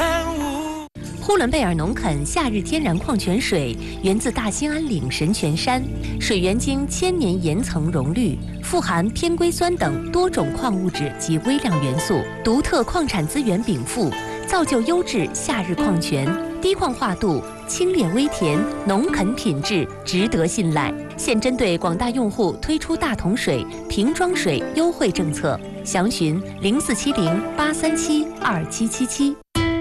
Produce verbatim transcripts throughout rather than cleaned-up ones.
参悟。 呼伦贝尔农垦夏日天然矿泉水源自大兴安岭神泉山，水源经千年岩层溶滤，富含偏硅酸等多种矿物质及微量元素，独特矿产资源禀赋，造就优质夏日矿泉，低矿化度，清冽微甜，农垦品质，值得信赖。现针对广大用户推出大桶水、瓶装水优惠政策，详询零四七零八三七二七七七。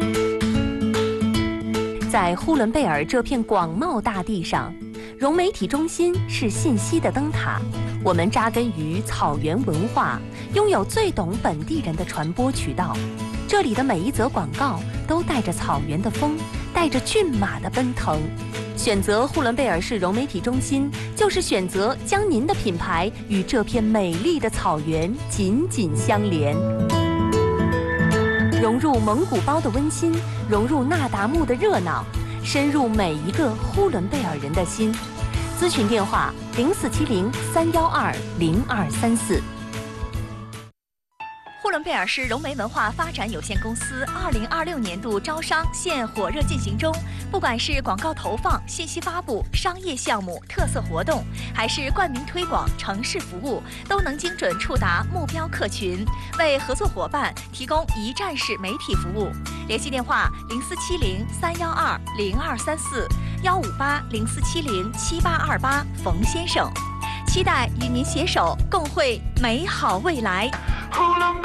在呼伦贝尔这片广袤大地上，融媒体中心是信息的灯塔。我们扎根于草原文化，拥有最懂本地人的传播渠道。这里的每一则广告都带着草原的风，带着骏马的奔腾。选择呼伦贝尔市融媒体中心，就是选择将您的品牌与这片美丽的草原紧紧相连。融入蒙古包的温馨，融入那达慕的热闹，深入每一个呼伦贝尔人的心。咨询电话零四七零三幺二零二三四。 呼伦贝尔市融媒文化发展有限公司二零二六年度招商现火热进行中，不管是广告投放、信息发布、商业项目、特色活动，还是冠名推广、城市服务，都能精准触达目标客群，为合作伙伴提供一站式媒体服务。联系电话零四七零三幺二零二三四幺五八零四七零七八二八冯先生，期待与您携手共绘美好未来。